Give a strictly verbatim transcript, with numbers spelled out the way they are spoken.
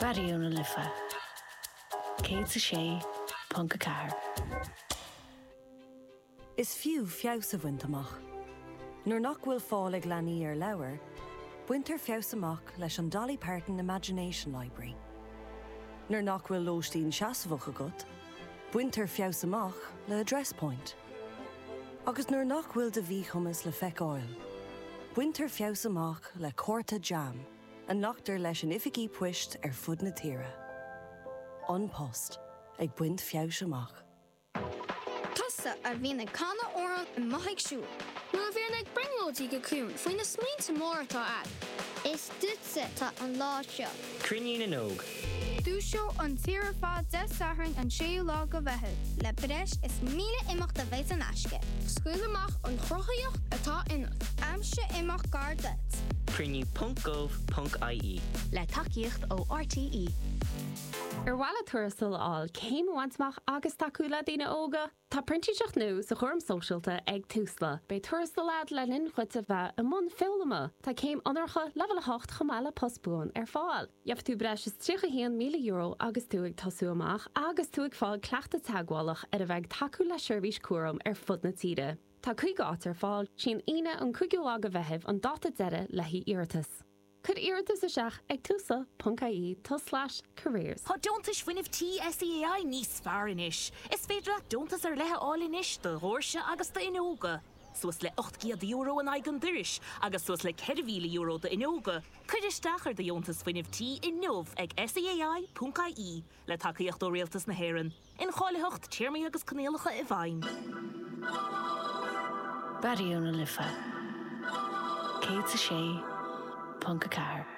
Barúna lifa. Cé sa sé, punca car. Is fiú fios a bhaint amach. Nuair nach bhfuil fáil ag leanaí ar leabhar, buintear fios amach leis an Dolly Parton Imagination Library. Nuair nach bhfuil lóistín seasamhacha agat, buintear fios amach le Address Point. Agus nuair nach bhfuil de bhí chumas le feiceáil, buintear fios amach le Córta Jam, an nachtar leis an ificí puist ar fud na tíre. An post ag buint fios amach. Tusa a bhína cána óran in maithig siúil. Nuair a bhíonn ag bringlóidí go cún faoin na smínta mór atá ad. Is dúitse tá an lá seo. Crinne na nóg. Dúseo an tíre fád de sathrainn an séú lá go bheithe. Le breis is míle imeacht a bheits an aisce. Scuil amach an chrochaíocht atá inat. Amse imeacht gar dit. Crinne punt gov punt I E. Le takeíocht ó R T E. Ar bhile tuairsil áil céim bhaintach agus takeúla daoine óga, tá printíseach nó sa churm socialta ag túsla. Bei tuairsil ad lenin chuite bheith i món filma, tá céim anarcha level hocht chamála postbúin ar fáil. Jaf tú breis is trícha híon míle euro agus tú ag tasú amach, agus tú ag fáil cleachta tagháilach ar a bheith takeúla seirbhís cuaram ar fud na tíre. Tá chuig áit ar fáil sin ine an chuigiú aga bheitheh an data deire le hí iirtas. Could iirtas a seach ag túsa punt I E tá slash careers. Tá dontas fuinnimh T S E A I níos fearr inis. Is féidir ach dontas ar lethe áil inis de Rórse agus de inóga. Suas le ocht giad euro an aigen duris, agus suas le ceirmhíle euro de inóga. Cuid isteach ar de dontas fuinnimh T inómh ag S E A I punt I E le takeíocht ó réaltas na hÉireann. In cháileocht tíirmí agus canéalacha i bhain. Barúna lifa. Cé sa sé, punca car.